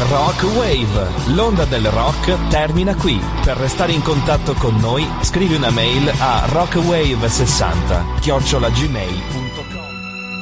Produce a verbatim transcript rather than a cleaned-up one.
Rock Wave, l'onda del rock termina qui. Per restare in contatto con noi, scrivi una mail a rockwave sessanta chiocciola gmail punto com.